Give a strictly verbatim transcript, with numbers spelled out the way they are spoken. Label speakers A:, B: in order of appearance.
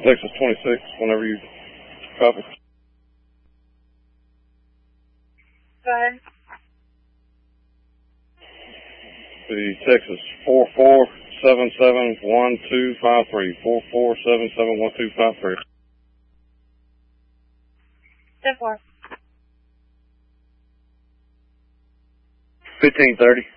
A: Texas twenty-six, whenever you copy.
B: Go ahead.
A: The Texas four four seven seven one two five three. four four seven seven one two five three.
B: ten four.
A: fifteen thirty.